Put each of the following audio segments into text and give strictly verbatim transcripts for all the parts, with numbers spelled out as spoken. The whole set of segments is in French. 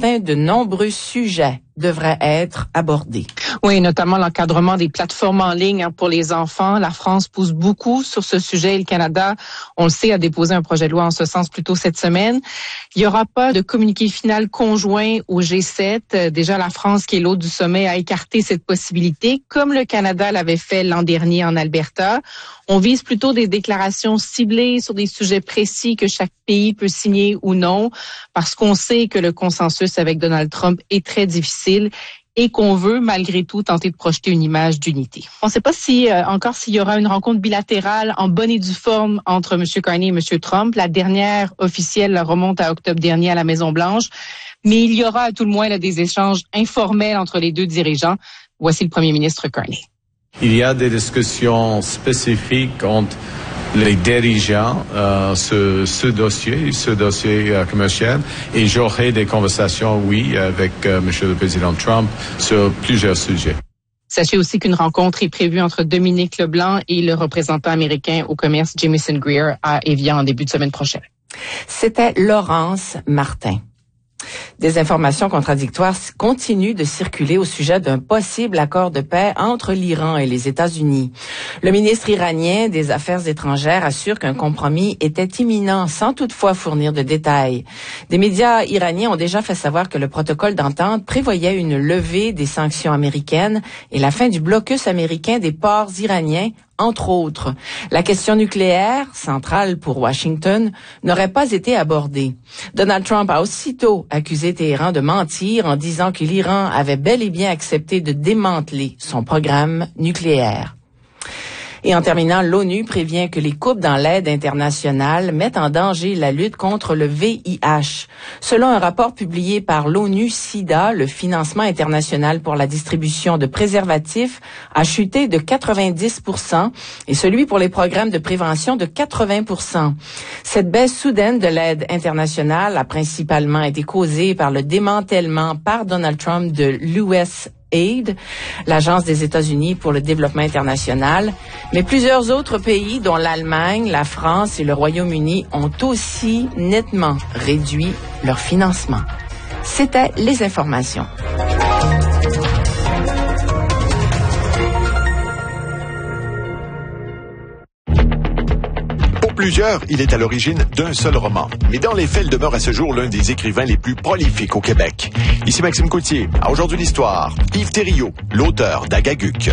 Martin, de nombreux sujets devraient être abordés. Oui, notamment l'encadrement des plateformes en ligne hein, pour les enfants. La France pousse beaucoup sur ce sujet et le Canada, on le sait, a déposé un projet de loi en ce sens plus tôt cette semaine. Il n'y aura pas de communiqué final conjoint au G sept. Déjà, la France, qui est l'hôte du sommet, a écarté cette possibilité, comme le Canada l'avait fait l'an dernier en Alberta. On vise plutôt des déclarations ciblées sur des sujets précis que chaque pays peut signer ou non, parce qu'on sait que le consensus avec Donald Trump est très difficile et qu'on veut, malgré tout, tenter de projeter une image d'unité. On ne sait pas si euh, encore s'il y aura une rencontre bilatérale en bonne et due forme entre M. Carney et M. Trump. La dernière officielle remonte à octobre dernier à la Maison-Blanche, mais il y aura à tout le moins là, des échanges informels entre les deux dirigeants. Voici le premier ministre Carney. Il y a des discussions spécifiques entre les dirigeants euh, ce, ce dossier, ce dossier euh, commercial, et j'aurai des conversations, oui, avec euh, M. le Président Trump sur plusieurs sujets. Sachez aussi qu'une rencontre est prévue entre Dominique Leblanc et le représentant américain au commerce Jamieson Greer à Evian en début de semaine prochaine. C'était Laurence Martin. Des informations contradictoires continuent de circuler au sujet d'un possible accord de paix entre l'Iran et les États-Unis. Le ministre iranien des Affaires étrangères assure qu'un compromis était imminent sans toutefois fournir de détails. Des médias iraniens ont déjà fait savoir que le protocole d'entente prévoyait une levée des sanctions américaines et la fin du blocus américain des ports iraniens, entre autres. La question nucléaire, centrale pour Washington, n'aurait pas été abordée. Donald Trump a aussitôt accusé Téhéran de mentir en disant que l'Iran avait bel et bien accepté de démanteler son programme nucléaire. Et en terminant, l'ONU prévient que les coupes dans l'aide internationale mettent en danger la lutte contre le V I H. Selon un rapport publié par l'ONU-SIDA, le financement international pour la distribution de préservatifs a chuté de quatre-vingt-dix pour cent et celui pour les programmes de prévention de quatre-vingts pour cent. Cette baisse soudaine de l'aide internationale a principalement été causée par le démantèlement par Donald Trump de l'U S Aid, l'Agence des États-Unis pour le développement international, mais plusieurs autres pays, dont l'Allemagne, la France et le Royaume-Uni, ont aussi nettement réduit leur financement. C'était les informations. Plusieurs, il est à l'origine d'un seul roman. Mais dans les faits, il demeure à ce jour l'un des écrivains les plus prolifiques au Québec. Ici Maxime Coutier. À Aujourd'hui l'Histoire, Yves Thériault, l'auteur d'Agaguc.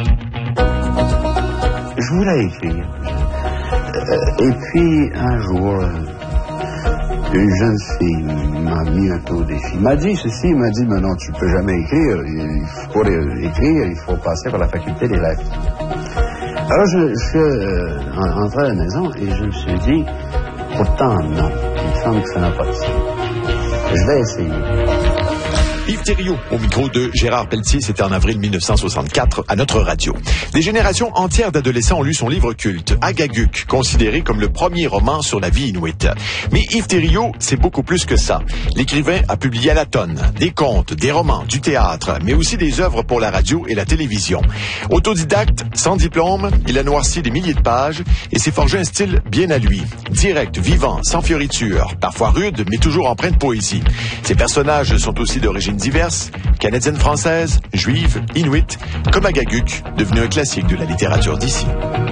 Je voulais écrire. Euh, et puis, un jour, euh, une jeune fille m'a mis un peu au défi. Il m'a dit ceci, il m'a dit, mais non, tu peux jamais écrire. Il, pour écrire, il faut passer par la faculté des lettres. Alors, je, je suis euh, entré à la maison et je me suis dit, pourtant, non, il me semble que ça n'a pas de sens. Je vais essayer. Yves Thériault, au micro de Gérard Pelletier, c'était en avril mille neuf cent soixante-quatre à notre radio. Des générations entières d'adolescents ont lu son livre culte, Agaguc, considéré comme le premier roman sur la vie inuite. Mais Yves Thériault, c'est beaucoup plus que ça. L'écrivain a publié à la tonne des contes, des romans, du théâtre, mais aussi des œuvres pour la radio et la télévision. Autodidacte, sans diplôme, il a noirci des milliers de pages et s'est forgé un style bien à lui. Direct, vivant, sans fioritures, parfois rude, mais toujours empreint de poésie. Ses personnages sont aussi d'origine diverses, canadiennes françaises, juives, inuites, comme Agaguc, devenu un classique de la littérature d'ici.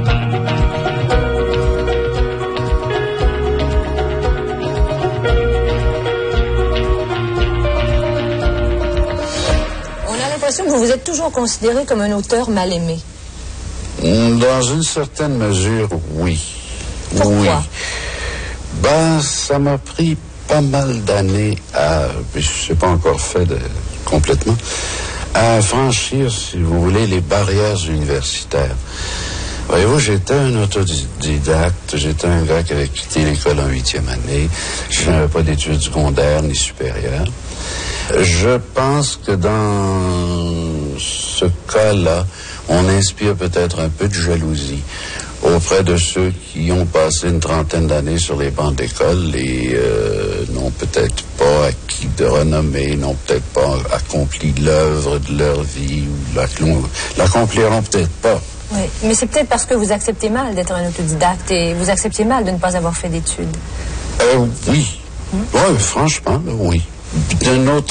On a l'impression que vous vous êtes toujours considéré comme un auteur mal aimé. Dans une certaine mesure, oui. Pourquoi? Oui. Ben, ça m'a pris pas mal d'années à, je sais pas encore fait de, complètement, à franchir, si vous voulez, les barrières universitaires. Voyez-vous, j'étais un autodidacte, j'étais un gars qui avait quitté l'école en huitième année, je n'avais pas d'études secondaires ni supérieures. Je pense que dans ce cas-là, on inspire peut-être un peu de jalousie auprès de ceux qui ont passé une trentaine d'années sur les bancs d'école et euh, n'ont peut-être pas acquis de renommée, n'ont peut-être pas accompli l'œuvre de leur vie, ou l'accompliront peut-être pas. Oui, mais c'est peut-être parce que vous acceptez mal d'être un autodidacte et vous acceptez mal de ne pas avoir fait d'études. Euh, oui. Hum? Oui, franchement, oui. D'un autre